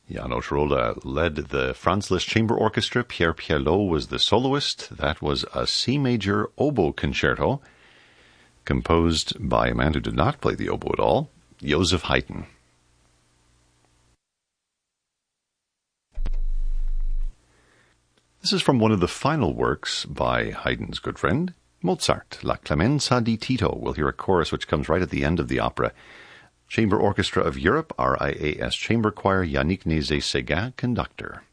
János Róla led the Franz Liszt Chamber Orchestra. Pierre Pierlot was the soloist. That was a C major oboe concerto composed by a man who did not play the oboe at all, Joseph Haydn. This is from one of the final works by Haydn's good friend, Mozart, La Clemenza di Tito. We'll hear a chorus which comes right at the end of the opera. Chamber Orchestra of Europe, RIAS Chamber Choir, Yannick Nézet-Séguin, conductor.